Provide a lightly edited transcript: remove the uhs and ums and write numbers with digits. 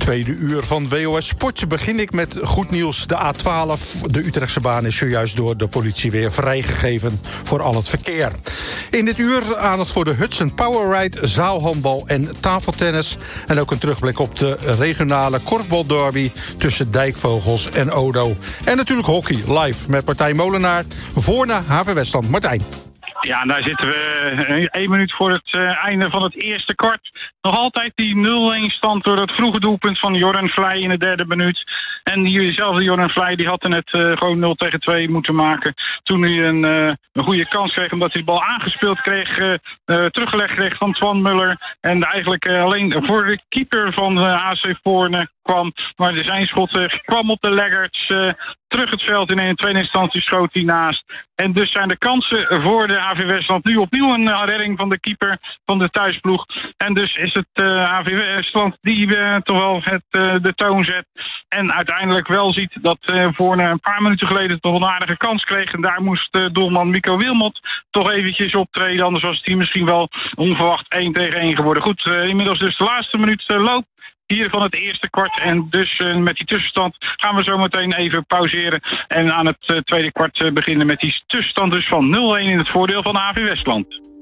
Tweede uur van WOS Sport begin ik met goed nieuws. De A12, de Utrechtse baan, is zojuist door de politie weer vrijgegeven voor al het verkeer. In dit uur aandacht voor de Hudson Powerride, zaalhandbal en tafeltennis. En ook een terugblik op de regionale korfbalderby tussen Dijkvogels en ODO. En natuurlijk hockey, live met Martijn Molenaar voor naar HV Westland. Martijn. Ja, daar zitten we 1 minuut voor het einde van het eerste kwart. Nog altijd die 0-1 stand door dat vroege doelpunt van Jorren Vlaai in de derde minuut. En diezelfde Jorren Vlaai die had er net gewoon 0-2 moeten maken. Toen hij een goede kans kreeg omdat hij de bal aangespeeld kreeg. Teruggelegd kreeg van Twan Muller. En eigenlijk alleen voor de keeper van AC Voorne kwam. Maar zijn schot kwam op de Leggerts. Terug het veld in tweede instantie schoot hij naast. En dus zijn de kansen voor de HV Westland nu opnieuw een redding van de keeper van de thuisploeg. En dus is het HV Westland die toch wel de toon zet. En uiteindelijk wel ziet dat voor een paar minuten geleden toch een aardige kans kreeg. En daar moest doelman Mico Wilmot toch eventjes optreden. Anders was het hier misschien wel onverwacht 1-1 geworden. Goed, inmiddels dus de laatste minuut loopt hier van het eerste kwart. En dus met die tussenstand gaan we zo meteen even pauzeren. En aan het tweede kwart beginnen met die tussenstand dus van 0-1 in het voordeel van HV Westland.